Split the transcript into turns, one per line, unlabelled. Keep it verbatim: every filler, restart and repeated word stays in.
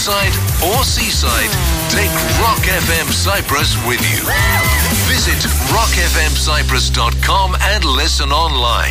countryside or seaside, take Rock F M Cyprus with you. Visit rock f m cyprus dot com and listen online.